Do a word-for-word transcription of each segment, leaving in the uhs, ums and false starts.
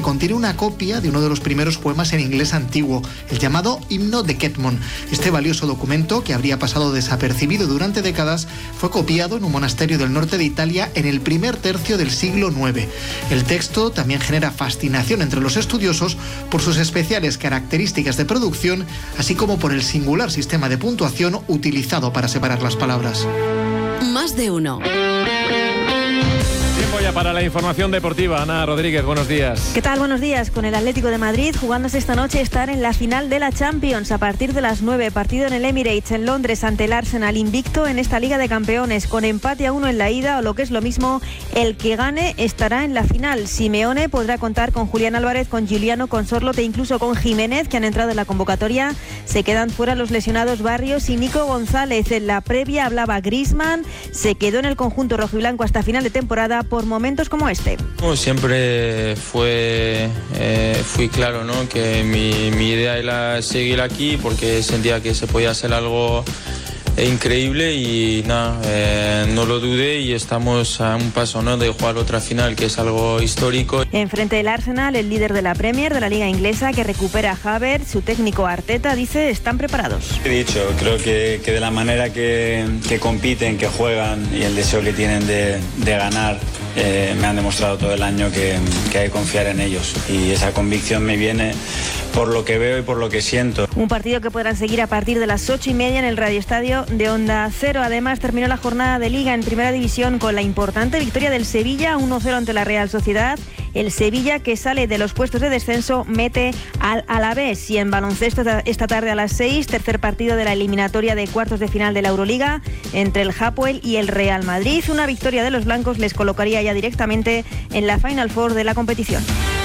contiene una copia de uno de los primeros poemas en inglés antiguo, el llamado Himno de Ketmon. Este valioso documento, que habría pasado desapercibido durante décadas, fue copiado en un monasterio del norte de Italia en el primer tercio del siglo noveno. El texto también genera fascinación entre los estudiosos por sus especiales características de producción, así como por el singular sistema de puntuación utilizado para separar las palabras. Más de uno. Tiempo ya para la información deportiva. Ana Rodríguez, buenos días. ¿Qué tal? Buenos días. Con el Atlético de Madrid jugándose esta noche estar en la final de la Champions a partir de las nueve. Partido en el Emirates, en Londres, ante el Arsenal, invicto en esta Liga de Campeones, con empate a uno en la ida, o lo que es lo mismo, el que gane estará en la final. Simeone podrá contar con Julián Álvarez, con Giuliano, con Sorloth e incluso con Jiménez, que han entrado en la convocatoria. Se quedan fuera los lesionados Barrios y Nico González. En la previa hablaba Griezmann, se quedó en el conjunto rojiblanco hasta final de temporada por momentos como este. Siempre fue eh, fui claro, ¿no? Que mi, mi idea era seguir aquí porque sentía que se podía hacer algo increíble y nada, eh, no lo dudé y estamos a un paso, ¿no?, de jugar otra final, que es algo histórico. Enfrente del Arsenal, el líder de la Premier, de la Liga Inglesa, que recupera a Havertz, su técnico Arteta dice están preparados. He dicho, creo que, que de la manera que, que compiten, que juegan y el deseo que tienen de, de ganar, eh, me han demostrado todo el año que, que hay que confiar en ellos y esa convicción me viene por lo que veo y por lo que siento. Un partido que podrán seguir a partir de las ocho y media en el Radio Estadio de Onda Cero. Además, terminó la jornada de Liga en Primera División con la importante victoria del Sevilla, uno cero ante la Real Sociedad. El Sevilla, que sale de los puestos de descenso, mete al Alavés. Y en baloncesto, esta tarde a las seis, tercer partido de la eliminatoria de cuartos de final de la Euroliga entre el Hapoel y el Real Madrid. Una victoria de los blancos les colocaría ya directamente en la Final Four de la competición.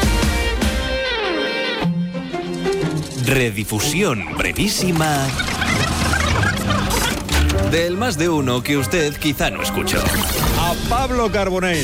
Redifusión brevísima del Más de Uno que usted quizá no escuchó. A Pablo Carbonell.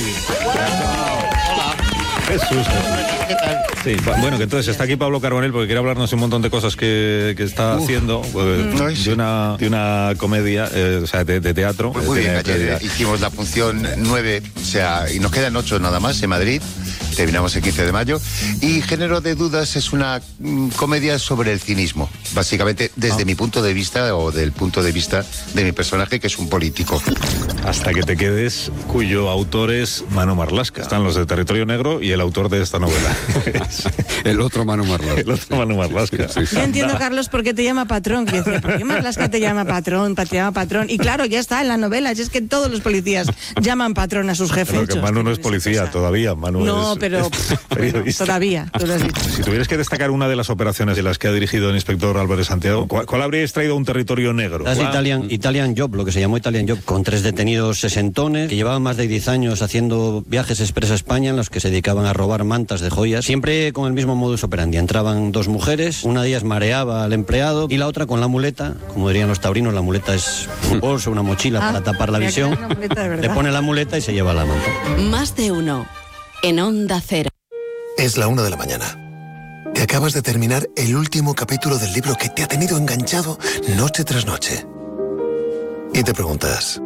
Hola. Jesús. ¿Qué tal? Sí, bueno, que entonces está aquí Pablo Carbonell porque quiere hablarnos un montón de cosas que, que está Uf. haciendo, pues, de, una, de una comedia, eh, o sea, de, de teatro. Pues muy de, bien, ayer de, hicimos la función nueve, o sea, y nos quedan ocho nada más en Madrid. Terminamos el quince de mayo. Y Género de Dudas es una mm, comedia sobre el cinismo. Básicamente, desde ah. mi punto de vista, o del punto de vista de mi personaje, que es un político. Hasta que te quedes, cuyo autor es Manu Marlasca. Están los de Territorio Negro y el autor de esta novela. El otro Manu Marlasca. El otro Manu Marlasca. Sí, sí. Yo entiendo, Carlos, por qué te llama patrón. Que dice, ¿por qué Marlasca te llama patrón? Te llama patrón. Y claro, ya está en la novela. Es que todos los policías llaman patrón a sus jefes. Pero que Manu no es policía todavía. Manu no, es... pero bueno, todavía. Si tuvieras que destacar una de las operaciones de las que ha dirigido el inspector Álvarez Santiago, ¿cuál, cuál habríais traído a un territorio negro? Las Italian, Italian Job, lo que se llamó Italian Job, con tres detenidos sesentones que llevaban más de diez años haciendo viajes express a España en los que se dedicaban a robar mantas de joyas, siempre con el mismo modus operandi. Entraban dos mujeres, una de ellas mareaba al empleado y la otra con la muleta, como dirían los taurinos, la muleta es un bolso, una mochila ah, para tapar la visión, le pone la muleta y se lleva la manta. Más de uno en Onda Cero. Es la una de la mañana. Te acabas de terminar el último capítulo del libro que te ha tenido enganchado noche tras noche. Y te preguntas,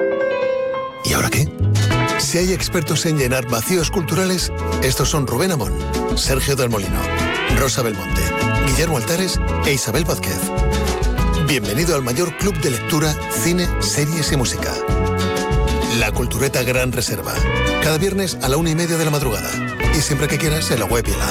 ¿y ahora qué? Si hay expertos en llenar vacíos culturales, estos son Rubén Amón, Sergio del Molino, Rosa Belmonte, Guillermo Altares e Isabel Vázquez. Bienvenido al mayor club de lectura, cine, series y música. La Cultureta Gran Reserva. Cada viernes a la una y media de la madrugada. Y siempre que quieras en la web y en la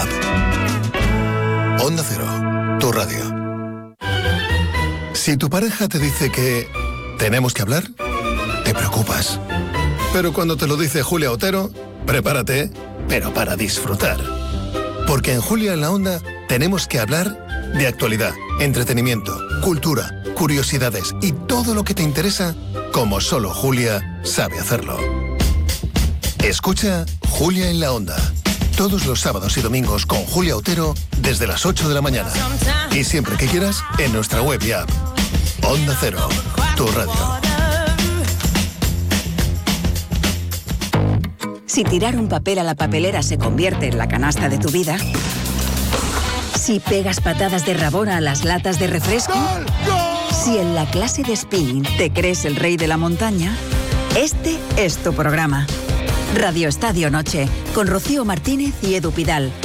app. Onda Cero, tu radio. Si tu pareja te dice que tenemos que hablar, te preocupas. Pero cuando te lo dice Julia Otero, prepárate, pero para disfrutar. Porque en Julia en la Onda tenemos que hablar de actualidad, entretenimiento, cultura, curiosidades y todo lo que te interesa, como solo Julia sabe hacerlo. Escucha Julia en la Onda. Todos los sábados y domingos con Julia Otero desde las ocho de la mañana. Y siempre que quieras en nuestra web y app. Onda Cero, tu radio. Si tirar un papel a la papelera se convierte en la canasta de tu vida. Si pegas patadas de rabona a las latas de refresco. ¡Gol! ¡Gol! Si en la clase de spinning te crees el rey de la montaña. Este es tu programa. Radio Estadio Noche, con Rocío Martínez y Edu Pidal.